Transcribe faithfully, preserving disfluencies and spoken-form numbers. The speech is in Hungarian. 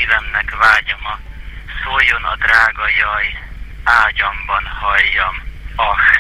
szívemnek vágyama, szóljon a drága jaj, ágyamban halljam, ah!